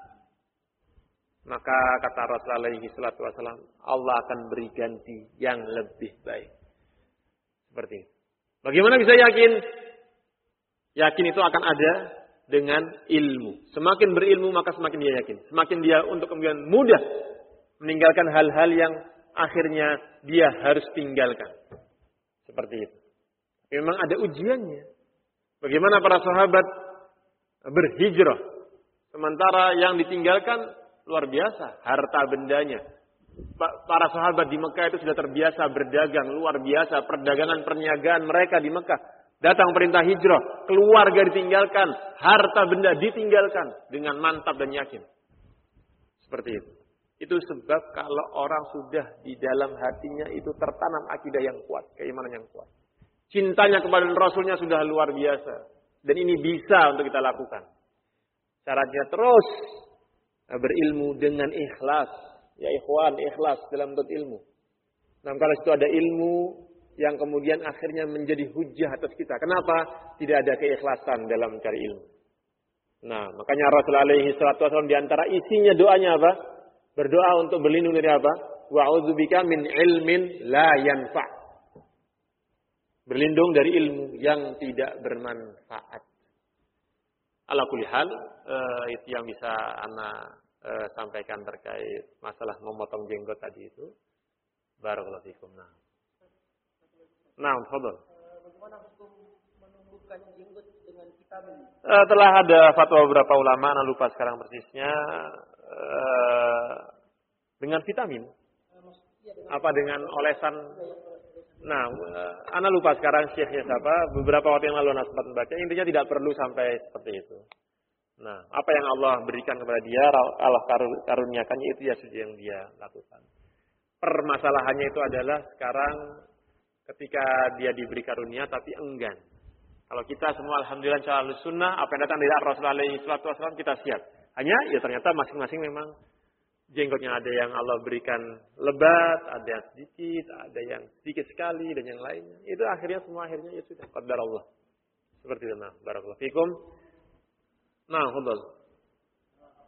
Speaker 1: Maka kata Rasulullah alaihi salatu wasallam, Allah akan beri ganti yang lebih baik. Seperti itu. Bagaimana bisa yakin? Yakin itu akan ada dengan ilmu. Semakin berilmu maka semakin dia yakin. Semakin dia untuk kemudian mudah meninggalkan hal-hal yang akhirnya dia harus tinggalkan. Seperti itu. Memang ada ujiannya. Bagaimana para sahabat berhijrah. Sementara yang ditinggalkan luar biasa. Harta bendanya. Para sahabat di Mekah itu sudah terbiasa berdagang. Luar biasa. Perdagangan perniagaan mereka di Mekah. Datang perintah hijrah. Keluarga ditinggalkan. Harta benda ditinggalkan. Dengan mantap dan yakin. Seperti itu. Itu sebab kalau orang sudah di dalam hatinya itu tertanam akidah yang kuat, keimanan yang kuat. Cintanya kepada Rasulnya sudah luar biasa. Dan ini bisa untuk kita lakukan. Caranya terus berilmu dengan ikhlas. Ya ikhwan, ikhlas dalam bentuk ilmu. Nah kalau itu ada ilmu yang kemudian akhirnya menjadi hujah atas kita. Kenapa? Tidak ada keikhlasan dalam mencari ilmu. Nah makanya Rasulullah alaihi salatu wasallam di antara isinya doanya apa? Berdoa untuk berlindung dari apa? Wa'udzubika min ilmin la yanfa'. Berlindung dari ilmu yang tidak bermanfaat. Ala kulli hal, uh, itu yang bisa ana uh, sampaikan terkait masalah memotong jenggot tadi itu. Barakallahu fikum. Nah. Nah, fadhil.
Speaker 2: Bagaimana hukum menumbuhkan jenggot dengan vitamin?
Speaker 1: Uh, telah ada fatwa beberapa ulama, ana lupa sekarang persisnya. Dengan vitamin, apa dengan olesan? Nah, ana lupa sekarang syekhnya siapa. Beberapa waktu yang lalu ana sempat membaca. Intinya tidak perlu sampai seperti itu. Nah, apa yang Allah berikan kepada dia, Allah karuniakannya itu ya sudah yang dia lakukan. Permasalahannya itu adalah sekarang ketika dia diberi karunia tapi enggan. Kalau kita semua alhamdulillah Ahlus Sunnah, apa yang datang dari Rasulullah alaihi wasallam kita siap. Hanya ya ternyata masing-masing memang jenggotnya ada yang Allah berikan lebat, ada yang sedikit, ada yang sedikit sekali dan yang lainnya. Itu akhirnya semua akhirnya ya sudah qadar Allah. Seperti itu. Nah, barakallahu fikum. Nah, fadhal.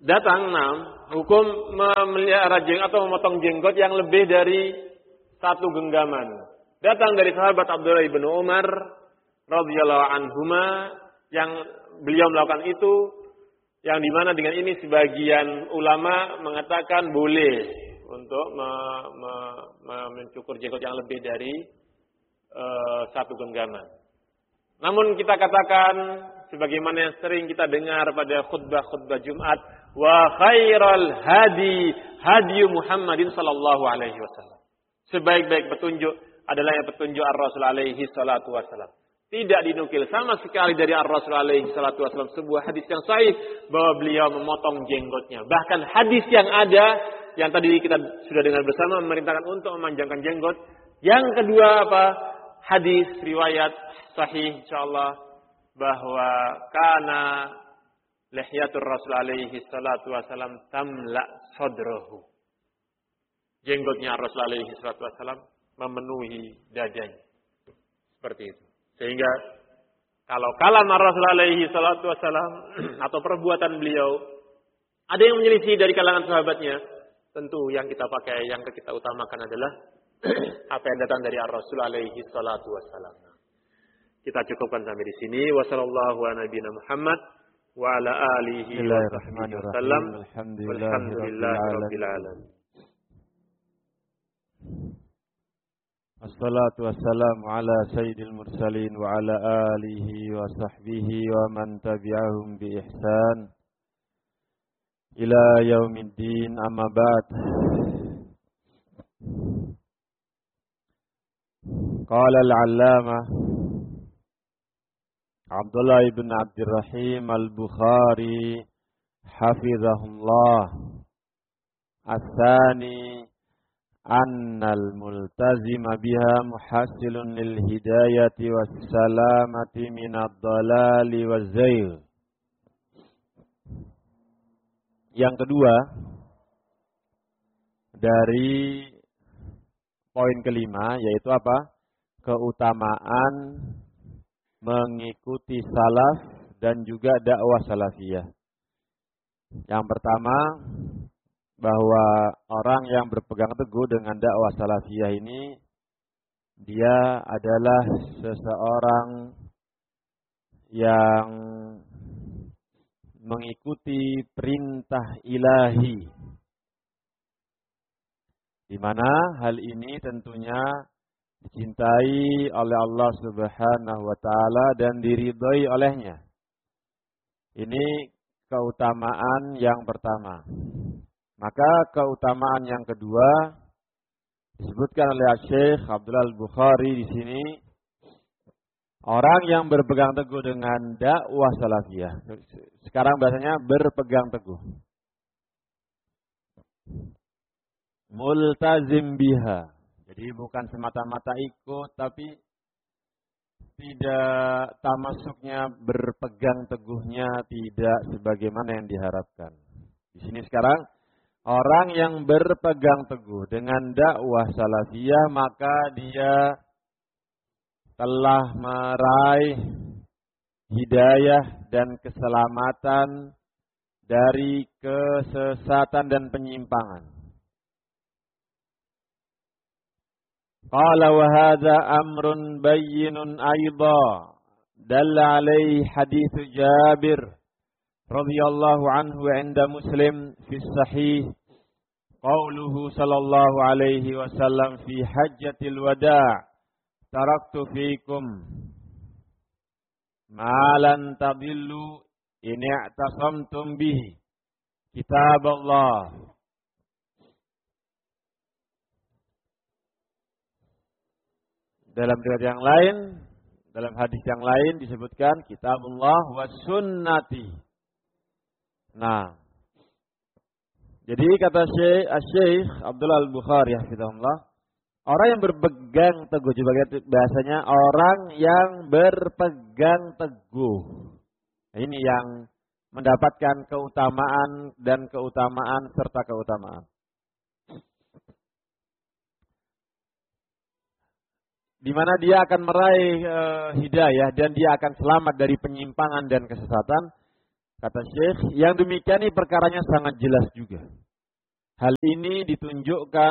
Speaker 1: datang enam hukum memelihara jenggot atau memotong jenggot yang lebih dari satu genggaman. Datang dari sahabat Abdullah bin Umar radhiyallahu anhuma yang beliau melakukan itu, yang dimana dengan ini sebagian ulama mengatakan boleh untuk me, me, me, mencukur jenggot yang lebih dari uh, satu genggaman. Namun kita katakan sebagaimana yang sering kita dengar pada khutbah-khutbah Jumat, wa khairal hadi hadi Muhammadin sallallahu alaihi wasallam. Sebaik-baik petunjuk adalah yang petunjuk Ar-Rasul alaihi salatu wasallam. Tidak dinukil sama sekali dari Ar-Rasul alaihi salatu wasallam sebuah hadis yang sahih bahwa beliau memotong jenggotnya. Bahkan hadis yang ada yang tadi kita sudah dengar bersama memerintahkan untuk memanjangkan jenggot. Yang kedua apa? Hadis riwayat sahih insyaallah bahwa kana lihyatur Rasul alaihi salatu wasallam tamla sadrahu. Jenggotnya Rasul alaihi salatu wasallam memenuhi dadanya. Seperti itu. Sehingga kalau kalam Rasul alaihi salatu wasallam atau perbuatan beliau ada yang menyelisih dari kalangan sahabatnya, tentu yang kita pakai, yang kita utamakan adalah apa yang datang dari Rasul alaihi salatu wasallam. Kita cukupkan sampai di sini. Wassallallahu ala nabiyina Muhammad wa ala alihi wa sahbihi wasallam. Alhamdulillahirabbil alamin.
Speaker 4: Assalatu wassalamu ala sayyidil mursalin wa ala alihi wa sahbihi wa man tabi'ahum bi ihsan ila yaumiddin, amma ba'd. Qala al-'allamah Abdullah ibn Abdurrahim al-Bukhari hafizahullah, as-sani annal multazima biha muhassilun lil hidayati was salamati minad dalali waz zail. Yang kedua dari poin kelima yaitu apa? Keutamaan mengikuti salaf dan juga dakwah salafiyah. Yang pertama, bahwa orang yang berpegang teguh dengan dakwah salafiyah ini, dia adalah seseorang yang mengikuti perintah ilahi, di mana hal ini tentunya dicintai oleh Allah Subhanahu wa taala dan diridhai olehnya. Ini keutamaan yang pertama. Maka keutamaan yang kedua disebutkan oleh Syekh Abdullah Al-Bukhari di sini, orang yang berpegang teguh dengan dakwah salafiyah. Sekarang bahasanya berpegang teguh. Multazim biha. Jadi bukan semata-mata ikut, tapi tidak tamasuknya, berpegang teguhnya tidak sebagaimana yang diharapkan. Di sini sekarang orang yang berpegang teguh dengan dakwah salafiyah, maka dia telah meraih hidayah dan keselamatan dari kesesatan dan penyimpangan. Qala wa hadza amrun bayyinun aidha dalla alaihi hadits Jabir radhiyallahu anhu 'inda Muslim fi sahih qauluhu sallallahu alaihi wasallam fi hajjatil wada' taraktu fikum ma lan tadillu in i'tasamtum bihi kitaballah. Dalam riwayat yang lain, dalam hadis yang lain disebutkan kitabullah wa sunnati. Nah, jadi kata Syekh Syekh Abdullah Al-Bukhari hafizahullah, orang yang berpegang teguh, juga bahasanya orang yang berpegang teguh. Nah, ini yang mendapatkan keutamaan dan keutamaan serta keutamaan. Di mana dia akan meraih e, hidayah dan dia akan selamat dari penyimpangan dan kesesatan Kata Syekh, yang demikian ini perkaranya sangat jelas juga. Hal ini ditunjukkan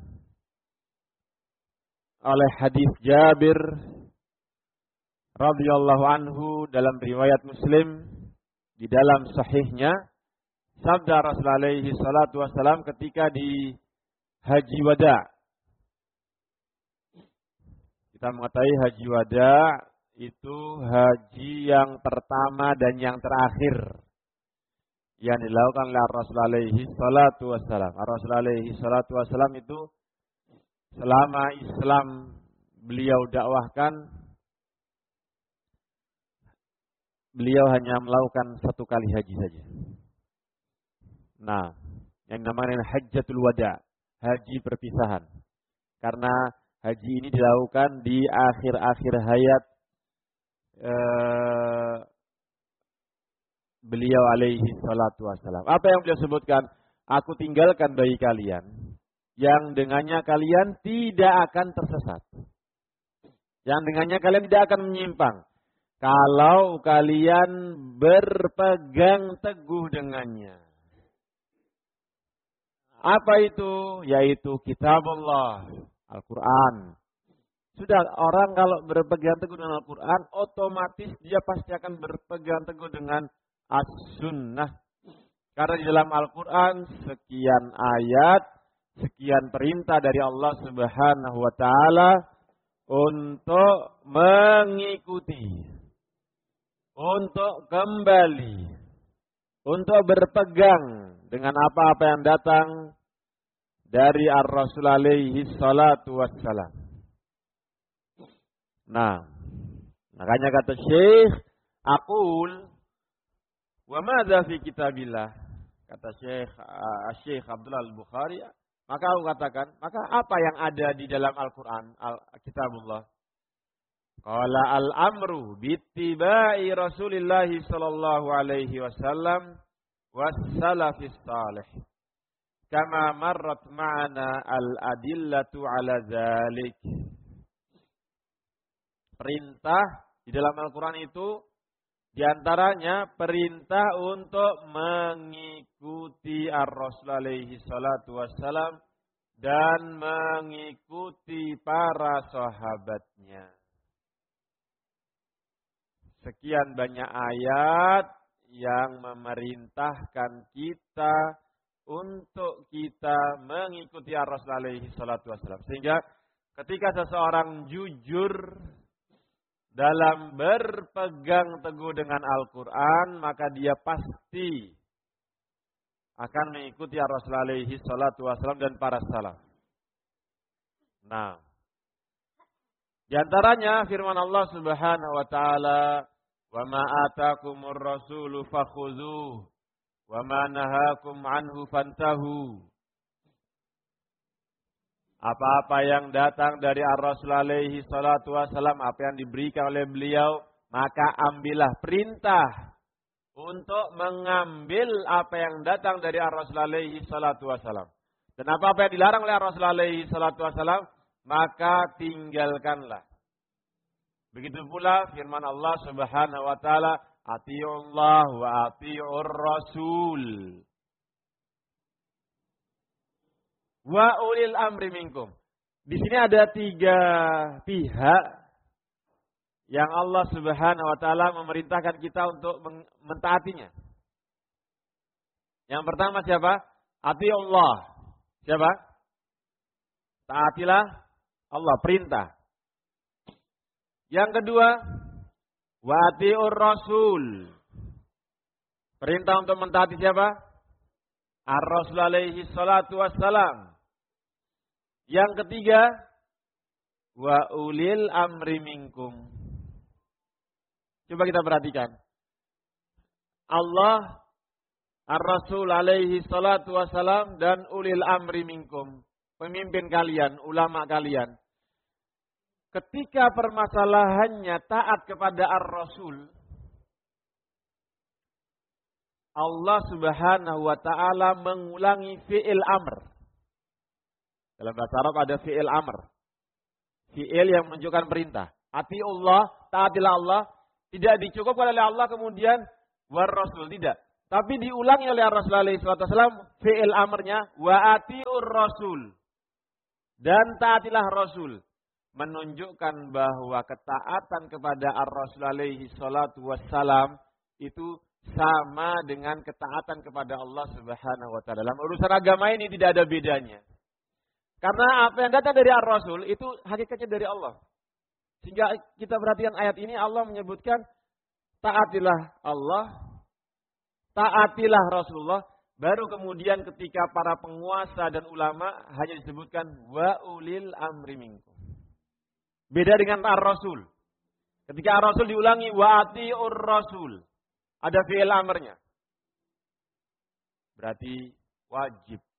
Speaker 4: oleh hadis Jabir radhiyallahu anhu dalam riwayat Muslim di dalam sahihnya, sabda Rasulullah alaihi salatu wasalam ketika di Haji Wada. Kita mengetahui Haji Wada itu haji yang pertama dan yang terakhir yang dilakukan oleh Rasulullah alaihi salatu wasalam. Rasulullah alaihi salatu wasalam itu selama Islam beliau dakwahkan, beliau hanya melakukan satu kali haji saja. Nah, yang namanya Hajjatul Wada, haji perpisahan. Karena haji ini dilakukan di akhir-akhir hayat eh, beliau alaihi salatu wassalam. Apa yang beliau sebutkan? Aku tinggalkan bagi kalian yang dengannya kalian tidak akan tersesat. Yang dengannya kalian tidak akan menyimpang. Kalau kalian berpegang teguh dengannya. Apa itu? Yaitu kitabullah, Al-Quran. Sudah, orang kalau berpegang teguh dengan Al-Quran, otomatis dia pasti akan berpegang teguh dengan As-Sunnah. Karena di dalam Al-Quran sekian ayat, sekian perintah dari Allah Subhanahu wa taala untuk mengikuti, untuk kembali, untuk berpegang dengan apa-apa yang datang dari Ar-Rasul alaihi salatu wassalam. Nah, makanya kata Syekh, aqul wa madza fi kitabillah? Kata Syekh uh, Syekh Abdullah Al-Bukhari, maka aku katakan, maka apa yang ada di dalam Al-Qur'an, Al-Kitabullah? Qala al-amru bittiba'i Rasulillah sallallahu alaihi wasallam was salafis salih. Kama marrat ma'ana al-adillatu ala dzalik. Perintah di dalam Al-Qur'an itu di antaranya perintah untuk mengikuti Ar-Rasul alaihi salatu wassalam dan mengikuti para sahabatnya. Sekian banyak ayat yang memerintahkan kita untuk kita mengikuti Ar-Rasul alaihi salatu wassalam. Sehingga ketika seseorang jujur dalam berpegang teguh dengan Al-Quran, maka dia pasti akan mengikuti Rasul alaihi salatu wassalam dan para salaf. Nah, di antaranya firman Allah Subhanahu wa taala, "Wa ma atakumur rasulu fakhuzuh, wa ma nahakum anhu fantahu." Apa-apa yang datang dari Ar-Rasul alaihi salatu wassalam, apa yang diberikan oleh beliau, maka ambillah perintah untuk mengambil apa yang datang dari Ar-Rasul alaihi salatu wassalam. Dan apa-apa yang dilarang oleh Ar-Rasul alaihi salatu wassalam, maka tinggalkanlah. Begitu pula firman Allah Subhanahu wa taala, "Atiiullah wa atiiur rasul. Wa ulil amri minkum." Di sini ada tiga pihak yang Allah Subhanahu wa taala memerintahkan kita untuk mentaatinya. Yang pertama siapa? Atiullah. Siapa? Taatilah Allah, perintah. Yang kedua, wa atiur rasul. Perintah untuk mentaati siapa? Ar-Rasul alaihi salatu wassalam. Yang ketiga, wa ulil amri minkum. Coba kita perhatikan. Allah, Ar-Rasul alaihi salatu wassalam, dan ulil amri minkum. Pemimpin kalian, ulama kalian. Ketika permasalahannya taat kepada Ar-Rasul, Allah Subhanahu wa ta'ala mengulangi fi'il amr. Dalam bahasa Arab ada fi'il amr. Fi'il yang menunjukkan perintah. Atiullah, taatilah Allah. Tidak dicukupkan oleh Allah kemudian war rasul, tidak. Tapi diulangi oleh Rasulullah shallallahu alaihi wasallam fi'il amrnya wa atiur rasul. Dan taatilah Rasul. Menunjukkan bahwa ketaatan kepada Ar-Rasul alaihi salatu wassalam itu sama dengan ketaatan kepada Allah Subhanahu wa taala. Dalam urusan agama ini tidak ada bedanya. Karena apa yang datang dari Ar-Rasul itu hakikatnya dari Allah. Sehingga kita perhatikan ayat ini, Allah menyebutkan taatilah Allah, taatilah Rasulullah. Baru kemudian ketika para penguasa dan ulama hanya disebutkan wa ulil amri minkum. Beda dengan Ar-Rasul. Ketika Ar-Rasul diulangi wa atiur rasul. Ada fi'il amrnya. Berarti wajib